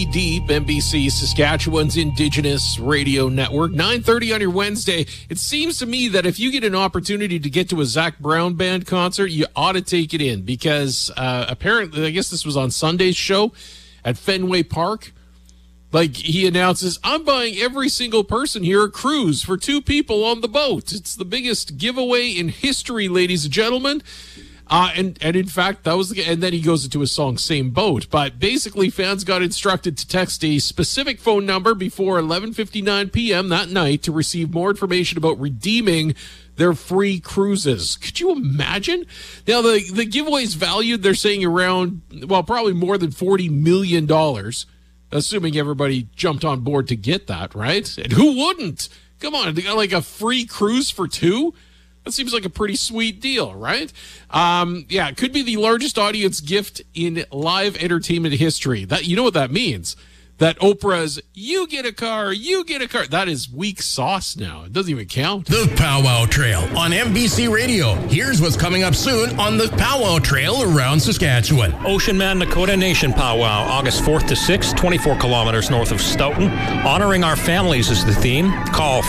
Deep, NBC Saskatchewan's Indigenous Radio Network, 9:30 on your Wednesday. It seems to me that if you get an opportunity to get to a Zac Brown Band concert, you ought to take it in because apparently, I guess this was on Sunday's show at Fenway Park. Like, he announces, I'm buying every single person here a cruise for 2 people on the boat. It's the biggest giveaway in history, ladies and gentlemen. And in fact, that was and then he goes into his song Same Boat. But basically, fans got instructed to text a specific phone number before 11:59 p.m. that night to receive more information about redeeming their free cruises. Could you imagine? Now, the giveaway's valued, they're saying, around, well, probably more than $40 million, assuming everybody jumped on board to get that, right? And who wouldn't? Come on, they got like a free cruise for 2? That seems like a pretty sweet deal, right? Yeah, it could be the largest audience gift in live entertainment history. That, you know what that means? That Oprah's, you get a car, that is weak sauce now. It doesn't even count. The Powwow Trail on NBC Radio. Here's what's coming up soon on the Powwow Trail around Saskatchewan. Ocean Man Nakota Nation Powwow, August 4th to 6th, 24 kilometers north of Stoughton. Honoring our families is the theme. Call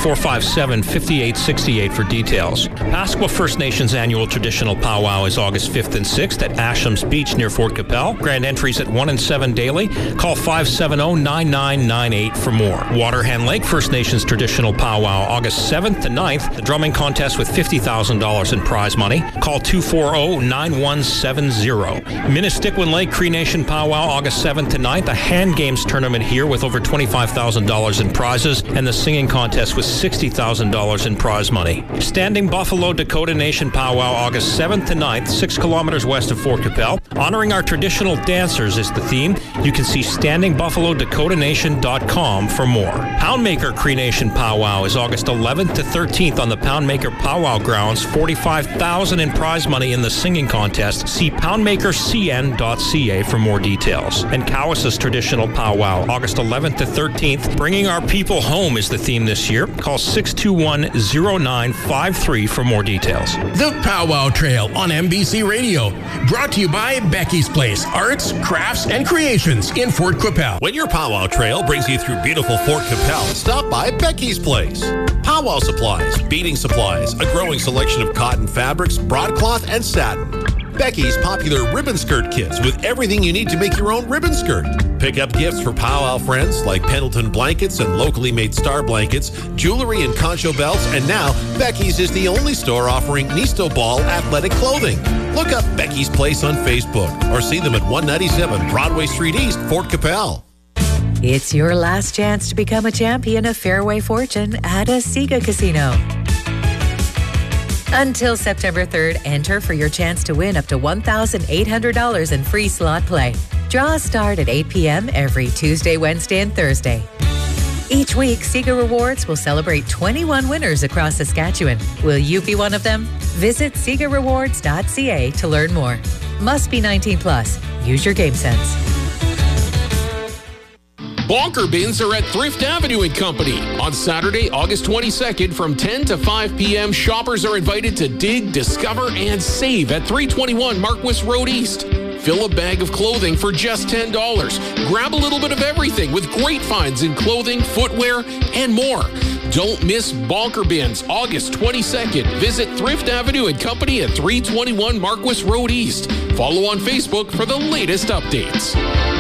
457-5868 for details. Pasqua First Nations annual traditional powwow is August 5th and 6th at Ashams Beach near Fort Capel. Grand entries at 1 and 7 daily. Call 570-9998 for more. Waterhen Lake First Nations traditional powwow, August 7th to 9th. The drumming contest with $50,000 in prize money. Call 240-9170. Minnestickwin Lake Cree Nation powwow, August 7th to 9th. A hand games tournament here with over $25,000 in prizes and the singing contest with $60,000 in prize money. Standing Buffalo Dakota Nation powwow, August 7th to 9th, 6 kilometers west of Fort Capel. Honoring our traditional dancers is the theme. You can see Standing Buffalo DakotaNation.com for more. Poundmaker Cree Nation powwow is August 11th to 13th on the Poundmaker powwow grounds. $45,000 in prize money in the singing contest. See poundmakercn.ca for more details. And Cowess's traditional powwow, August 11th to 13th. Bringing our people home is the theme this year. Call 621-0953 for more details. The Powwow Trail on NBC Radio. Brought to you by Becky's Place, Arts, Crafts, and Creations in Fort Capel. When your Powwow Trail brings you through beautiful Fort Capel, stop by Becky's Place. Powwow supplies, beading supplies, a growing selection of cotton fabrics, broadcloth, and satin. Becky's popular ribbon skirt kits with everything you need to make your own ribbon skirt. Pick up gifts for powwow friends like Pendleton blankets and locally made star blankets, jewelry and concho belts, and now Becky's is the only store offering Nisto Ball athletic clothing. Look up Becky's Place on Facebook or see them at 197 Broadway Street East, Fort Capel. It's your last chance to become a champion of Fairway Fortune at a Sega Casino. Until September 3rd, enter for your chance to win up to $1,800 in free slot play. Draws start at 8 p.m. every Tuesday, Wednesday, and Thursday. Each week, Sega Rewards will celebrate 21 winners across Saskatchewan. Will you be one of them? Visit SegaRewards.ca to learn more. Must be 19 plus. Use your game sense. Bonker bins are at Thrift Avenue and Company. On Saturday, August 22nd from 10 to 5 p.m., shoppers are invited to dig, discover, and save at 321 Marquis Road East. Fill a bag of clothing for just $10. Grab a little bit of everything with great finds in clothing, footwear, and more. Don't miss Bonker Bins, August 22nd. Visit Thrift Avenue and Company at 321 Marquis Road East. Follow on Facebook for the latest updates.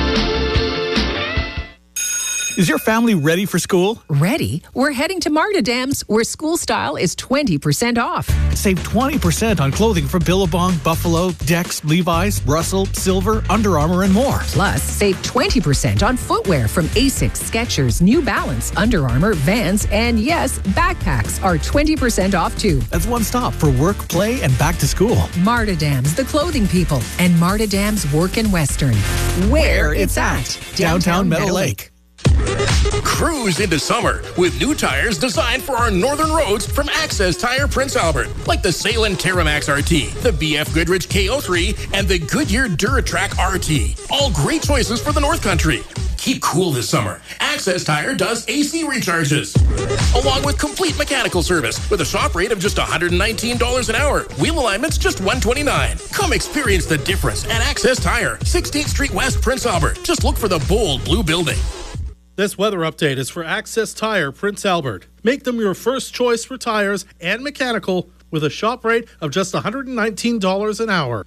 Is your family ready for school? Ready? We're heading to Marta Dams, where school style is 20% off. Save 20% on clothing from Billabong, Buffalo, Dex, Levi's, Russell, Silver, Under Armour, and more. Plus, save 20% on footwear from Asics, Skechers, New Balance, Under Armour, Vans, and yes, backpacks are 20% off too. That's one stop for work, play, and back to school. Marta Dams, the clothing people, and Marta Dams Work in Western. Where it's at. Downtown Meadow Lake. Cruise into summer with new tires designed for our northern roads from Access Tire Prince Albert, like the Salem Terramax RT, the BF Goodrich KO3, and the Goodyear DuraTrack RT. All great choices for the North Country. Keep cool this summer. Access Tire does AC recharges, along with complete mechanical service with a shop rate of just $119 an hour. Wheel alignment's just $129. Come experience the difference at Access Tire, 16th Street West, Prince Albert. Just look for the bold blue building. This weather update is for Access Tire, Prince Albert. Make them your first choice for tires and mechanical with a shop rate of just $119 an hour.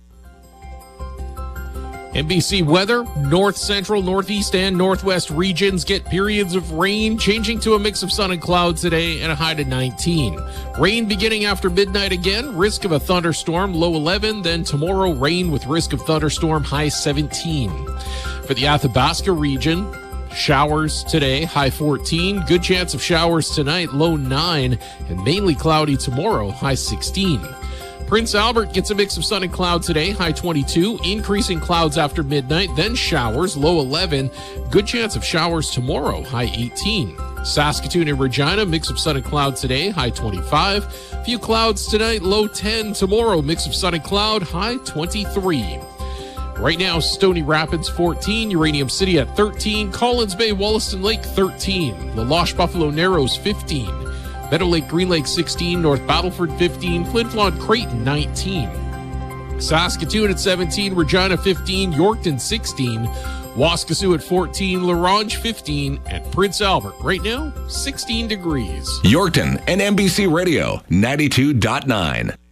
NBC weather, north, central, northeast, and northwest regions get periods of rain, changing to a mix of sun and clouds today and a high to 19. Rain beginning after midnight again, risk of a thunderstorm, low 11. Then tomorrow, rain with risk of thunderstorm, high 17. For the Athabasca region, showers today, high 14. Good chance of showers tonight, low 9. And mainly cloudy tomorrow, high 16. Prince Albert gets a mix of sun and cloud today, high 22. Increasing clouds after midnight, then showers, low 11. Good chance of showers tomorrow, high 18. Saskatoon and Regina, mix of sun and cloud today, high 25. Few clouds tonight, low 10. Tomorrow, mix of sun and cloud, high 23. Right now, Stony Rapids 14, Uranium City at 13, Collins Bay, Wollaston Lake 13, La Loche Buffalo Narrows 15. Meadow Lake, Green Lake 16, North Battleford 15, Flin Flon Creighton 19. Saskatoon at 17, Regina 15, Yorkton 16, Waskesiu at 14, La Ronge 15, and Prince Albert right now 16 degrees. Yorkton and NBC Radio 92.9.